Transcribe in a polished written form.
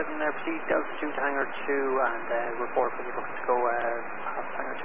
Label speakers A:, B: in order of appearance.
A: proceed Delta 2 to Hangar 2 and report when you're looking to go past Hangar 2.